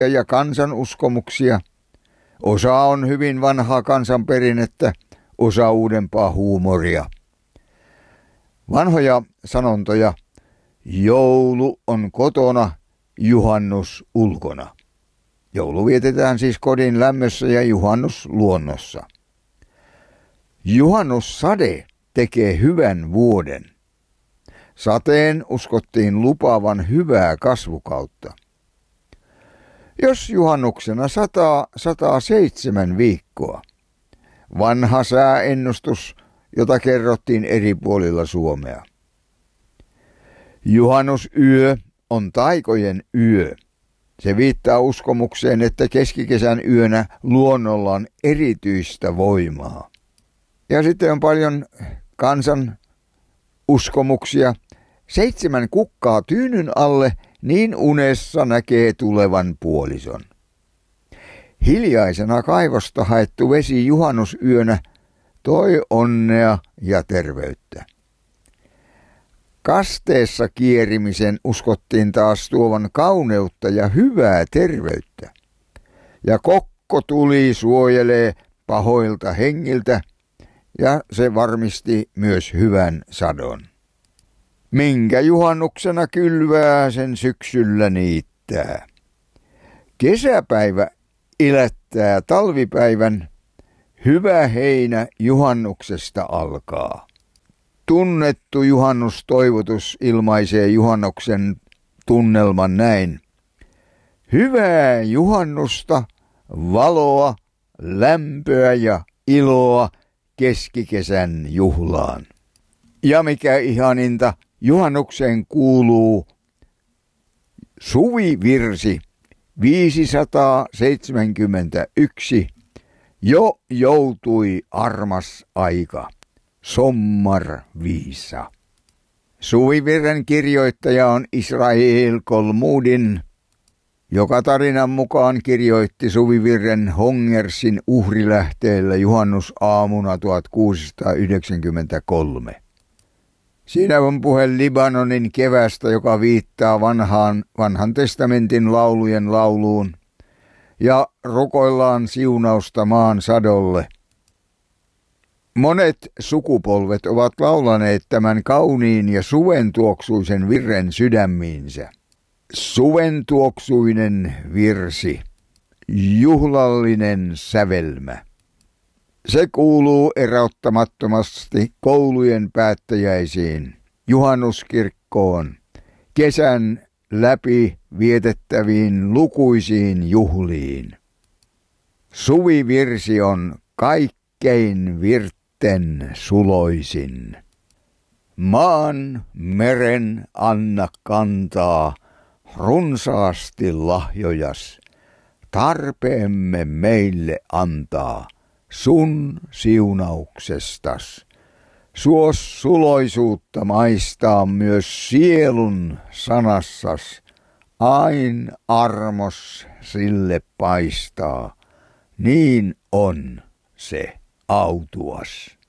ja kansanuskomuksia. Osa on hyvin vanhaa kansanperinnettä, osa uudempaa huumoria. Vanhoja sanontoja: joulu on kotona, juhannus ulkona. Joulu vietetään siis kodin lämmössä ja juhannus luonnossa. Juhannussade tekee hyvän vuoden. Sateen uskottiin lupaavan hyvää kasvukautta. Jos juhannuksena sataa 7 viikkoa. Vanha sääennustus, jota kerrottiin eri puolilla Suomea. Juhannusyö on taikojen yö. Se viittaa uskomukseen, että keskikesän yönä luonnolla on erityistä voimaa. Ja sitten on paljon kansan uskomuksia. 7 kukkaa tyynyn alle, niin unessa näkee tulevan puolison. Hiljaisena kaivosta haettu vesi juhannusyönä toi onnea ja terveyttä. Kasteessa kierimisen uskottiin taas tuovan kauneutta ja hyvää terveyttä. Ja kokko tuli suojelee pahoilta hengiltä, ja se varmisti myös hyvän sadon. Minkä juhannuksena kylvää, sen syksyllä niittää. Kesäpäivä elättää talvipäivän, hyvä heinä juhannuksesta alkaa. Tunnettu juhannustoivotus ilmaisee juhannuksen tunnelman näin. Hyvää juhannusta, valoa, lämpöä ja iloa keskikesän juhlaan. Ja mikä ihaninta, juhannukseen kuuluu suvivirsi 571. Jo joutui armas aika, sommarviisa. Suvivirren kirjoittaja on Israel Kolmudin, joka tarinan mukaan kirjoitti suvivirren Hongersin uhrilähteellä juhannusaamuna 1693. Siinä on puhe Libanonin kevästä, joka viittaa vanhan testamentin laulujen lauluun, ja rukoillaan siunausta maan sadolle. Monet sukupolvet ovat laulaneet tämän kauniin ja suventuoksuisen virren sydämiinsä. Suventuoksuinen virsi, juhlallinen sävelmä. Se kuuluu erottamattomasti koulujen päättäjäisiin, juhannuskirkkoon, kesän läpi vietettäviin lukuisiin juhliin. Suvivirsi on kaikkein virten suloisin. Maan meren anna kantaa runsaasti lahjojas, tarpeemme meille antaa sun siunauksestas. Suos suloisuutta maistaa myös sielun sanassas, ain armos sille paistaa, niin on se autuas.